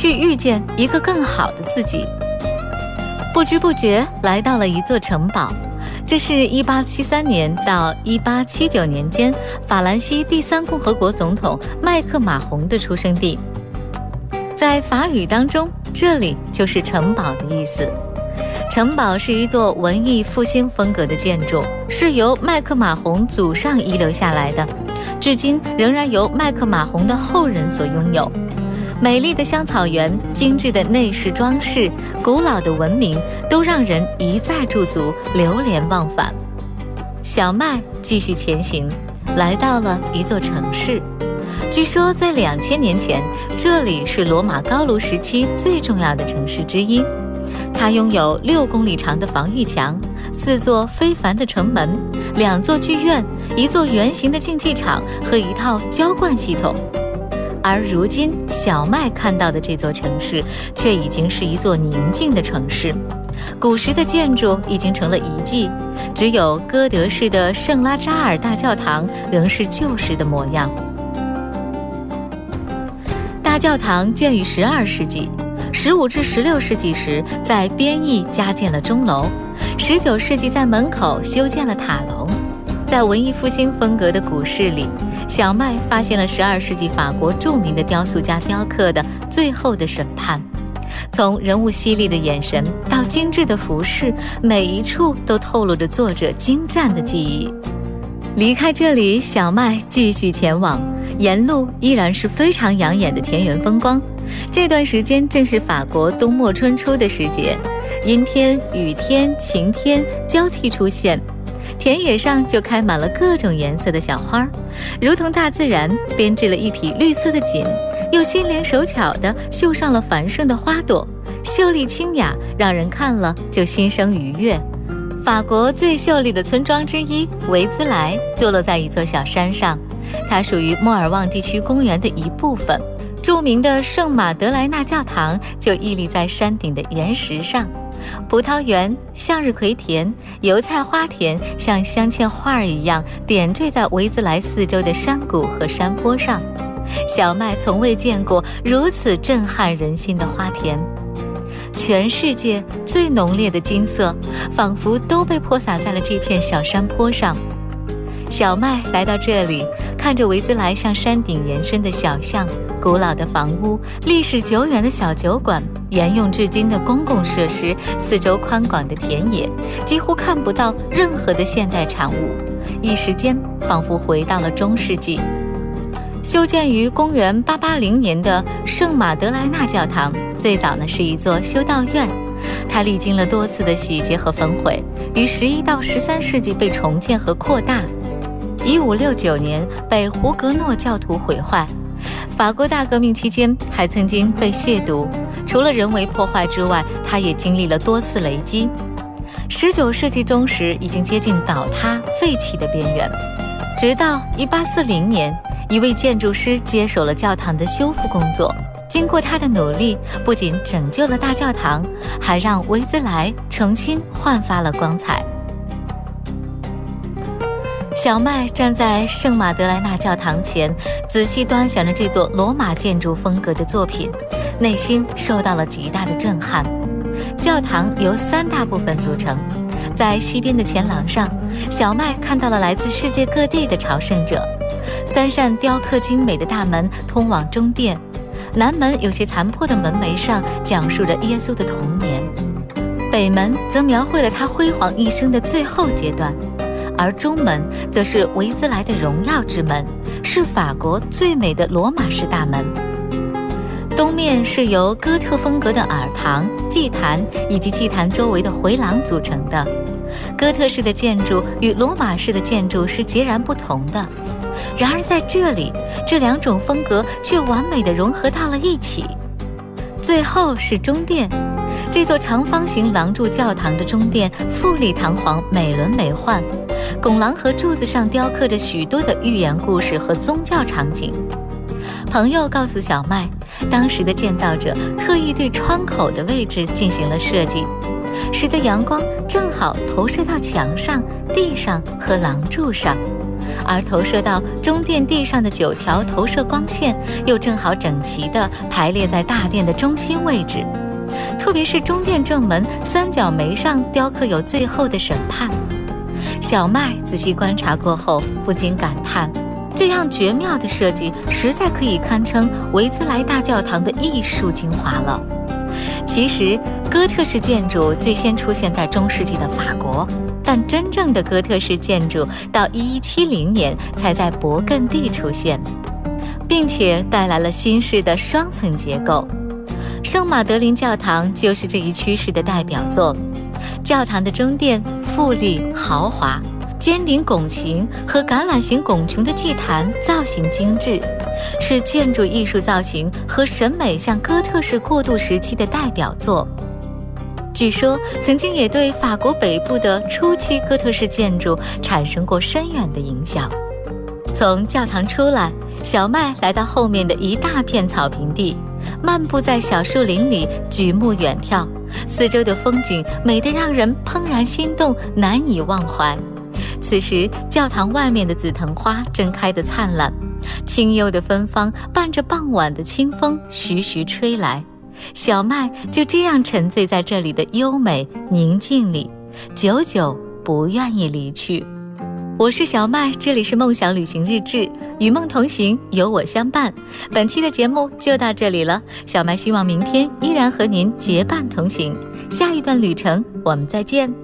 去遇见一个更好的自己。不知不觉来到了一座城堡，这是1873年到1879年间法兰西第3共和国总统麦克马洪的出生地。在法语当中，这里就是城堡的意思。城堡是一座文艺复兴风格的建筑，是由麦克马洪祖上遗留下来的，至今仍然由麦克马洪的后人所拥有。美丽的香草园、精致的内饰装饰、古老的文明，都让人一再驻足，流连忘返。小麦继续前行，来到了一座城市。据说在2000年前，这里是罗马高卢时期最重要的城市之一。它拥有6公里长的防御墙、4座非凡的城门、2座剧院、1座圆形的竞技场和一套浇灌系统。而如今小麦看到的这座城市却已经是一座宁静的城市，古时的建筑已经成了遗迹，只有哥德式的圣拉扎尔大教堂仍是旧时的模样。大教堂建于12世纪，15至16世纪时在边翼加建了钟楼，19世纪在门口修建了塔楼。在文艺复兴风格的古市里，小麦发现了12世纪法国著名的雕塑家雕刻的最后的审判。从人物犀利的眼神到精致的服饰，每一处都透露着作者精湛的技艺。离开这里，小麦继续前往，沿路依然是非常养眼的田园风光。这段时间正是法国冬末春初的时节，阴天、雨天、晴天交替出现，田野上就开满了各种颜色的小花，如同大自然编织了一匹绿色的锦，又心灵手巧地绣上了繁盛的花朵，秀丽清雅，让人看了就心生愉悦。法国最秀丽的村庄之一维兹莱坐落在一座小山上，它属于莫尔旺地区公园的一部分。著名的圣马德莱纳教堂就屹立在山顶的岩石上，葡萄园、向日葵田、油菜花田像镶嵌画一样点缀在维兹莱四周的山谷和山坡上。小麦从未见过如此震撼人心的花田，全世界最浓烈的金色仿佛都被泼洒在了这片小山坡上。小麦来到这里，看着维兹莱向山顶延伸的小巷、古老的房屋、历史久远的小酒馆、沿用至今的公共设施、四周宽广的田野，几乎看不到任何的现代产物，一时间仿佛回到了中世纪。修建于公元880年的圣马德莱纳教堂，最早呢是一座修道院，它历经了多次的洗劫和焚毁，于11到13世纪被重建和扩大。1569年被胡格诺教徒毁坏。法国大革命期间还曾经被亵渎，除了人为破坏之外，它也经历了多次雷击。19世纪中时已经接近倒塌废弃的边缘，直到1840年，一位建筑师接手了教堂的修复工作。经过他的努力，不仅拯救了大教堂，还让维兹莱重新焕发了光彩。小麦站在圣马德莱纳教堂前，仔细端详着这座罗马建筑风格的作品，内心受到了极大的震撼。教堂由3大部分组成，在西边的前廊上，小麦看到了来自世界各地的朝圣者。3扇雕刻精美的大门通往中殿，南门有些残破的门楣上讲述着耶稣的童年，北门则描绘了他辉煌一生的最后阶段，而中门则是维兹莱的荣耀之门，是法国最美的罗马式大门。东面是由哥特风格的耳堂、祭坛以及祭坛周围的回廊组成的。哥特式的建筑与罗马式的建筑是截然不同的，然而在这里，这2种风格却完美地融合到了一起。最后是中殿，这座长方形廊柱教堂的中殿富丽堂皇、美轮美奂，拱廊和柱子上雕刻着许多的寓言故事和宗教场景。朋友告诉小麦，当时的建造者特意对窗口的位置进行了设计，使得阳光正好投射到墙上、地上和廊柱上。 而投射到中殿地上的9条投射光线又正好整齐地排列在大殿的中心位置，特别是中殿正门三角楣上雕刻有最后的审判。小麦仔细观察过后，不禁感叹，这样绝妙的设计实在可以堪称维兹莱大教堂的艺术精华了。其实哥特式建筑最先出现在中世纪的法国，但真正的哥特式建筑到1170年才在勃艮第出现，并且带来了新式的双层结构。圣马德琳教堂就是这一趋势的代表作。教堂的中殿富丽豪华，尖顶拱形和橄榄形拱穹的祭坛造型精致，是建筑艺术造型和审美向哥特式过渡时期的代表作。据说曾经也对法国北部的初期哥特式建筑产生过深远的影响。从教堂出来，小麦来到后面的一大片草坪地，漫步在小树林里，举目远眺，四周的风景美得让人怦然心动，难以忘怀。此时教堂外面的紫藤花正开得灿烂，清幽的芬芳伴着傍晚的清风徐徐吹来，小麦就这样沉醉在这里的优美宁静里，久久不愿意离去。我是小麦，这里是梦想旅行日志，与梦同行，有我相伴。本期的节目就到这里了，小麦希望明天依然和您结伴同行，下一段旅程我们再见。